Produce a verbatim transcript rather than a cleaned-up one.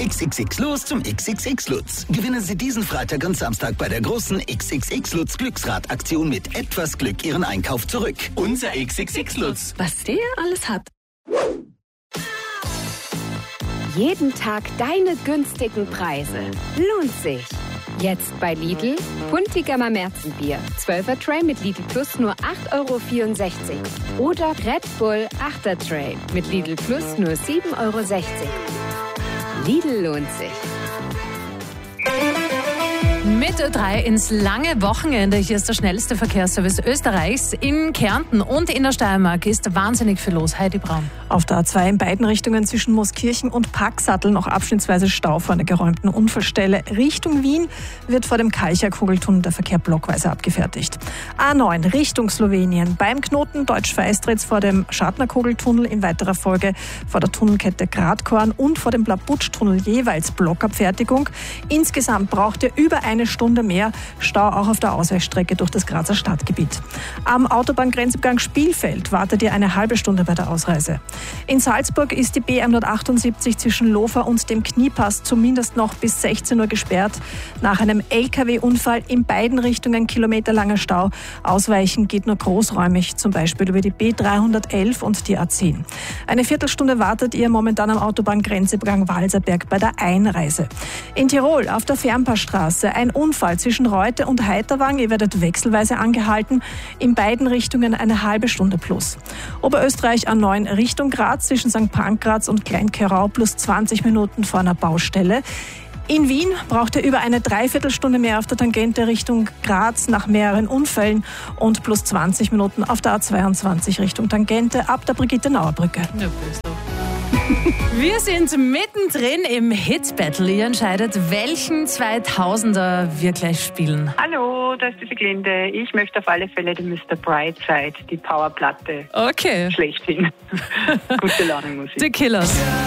X X X los zum X X X Lutz. Gewinnen Sie diesen Freitag und Samstag bei der großen X X X Lutz Glücksrad-Aktion mit etwas Glück Ihren Einkauf zurück. Unser X X X Lutz. Was der alles hat. Jeden Tag deine günstigen Preise. Lohnt sich. Jetzt bei Lidl. Puntigammer Märzenbier. zwölfer Tray mit Lidl Plus nur acht Euro vierundsechzig. Oder Red Bull achter Tray mit Lidl Plus nur sieben Euro sechzig. Lidl lohnt sich. Mit Ö drei ins lange Wochenende. Hier ist der schnellste Verkehrsservice Österreichs. In Kärnten und in der Steiermark ist wahnsinnig viel los. Heidi Braun. Auf der A zwei in beiden Richtungen zwischen Mooskirchen und Packsattel noch abschnittsweise Stau vor einer geräumten Unfallstelle. Richtung Wien wird vor dem Kalcher-Kugeltunnel der Verkehr blockweise abgefertigt. A neun Richtung Slowenien. Beim Knoten Deutsch-Feistritz vor dem Schartner-Kugeltunnel, in weiterer Folge vor der Tunnelkette Gradkorn und vor dem Blabutsch-Tunnel jeweils Blockabfertigung. Insgesamt braucht ihr über eine Stunde mehr Stau auch auf der Ausweichstrecke durch das Grazer Stadtgebiet. Am Autobahngrenzübergang Spielfeld wartet ihr eine halbe Stunde bei der Ausreise. In Salzburg ist die B hundertachtundsiebzig zwischen Lofer und dem Kniepass zumindest noch bis sechzehn Uhr gesperrt. Nach einem L K W-Unfall in beiden Richtungen kilometerlanger Stau. Ausweichen geht nur großräumig, zum Beispiel über die B dreihundertelf und die A zehn. Eine Viertelstunde wartet ihr momentan am Autobahngrenzübergang Walserberg bei der Einreise. In Tirol auf der Fernpassstraße ein Unfall zwischen Reute und Heiterwang. Ihr werdet wechselweise angehalten. In beiden Richtungen eine halbe Stunde plus. Oberösterreich A neun Richtung Graz zwischen Sankt Pankraz und Kleinkerau plus zwanzig Minuten vor einer Baustelle. In Wien braucht ihr über eine Dreiviertelstunde mehr auf der Tangente Richtung Graz nach mehreren Unfällen und plus zwanzig Minuten auf der A zweiundzwanzig Richtung Tangente ab der Brigitte-Nauer-Brücke. Ja, bist du. Wir sind mittendrin im Hit-Battle. Ihr entscheidet, welchen zweitausender wir gleich spielen. Hallo, da ist die Siglinde. Ich möchte auf alle Fälle die Mister Brightside, die Powerplatte. Okay. Schlechthin. Gute Laune Musik. The Killers.